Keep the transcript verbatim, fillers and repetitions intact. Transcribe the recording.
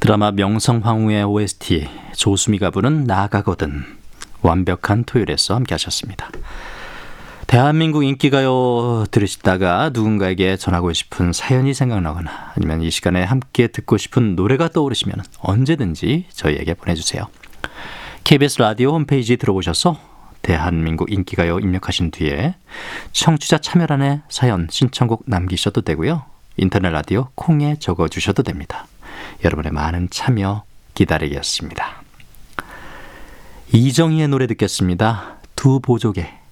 드라마 명성황후의 오에스티 조수미가 부른 나가거든. 완벽한 토요일에서 함께 하셨습니다. 대한민국 인기가요 들으시다가 누군가에게 전하고 싶은 사연이 생각나거나 아니면 이 시간에 함께 듣고 싶은 노래가 떠오르시면 언제든지 저희에게 보내주세요. 케이비에스 라디오 홈페이지 들어오셔서 대한민국 인기가요 입력하신 뒤에 청취자 참여란에 사연 신청곡 남기셔도 되고요. 인터넷 라디오 콩에 적어주셔도 됩니다. 여러분의 많은 참여 기다리겠습니다. 이정희의 노래 듣겠습니다. 두 보조개.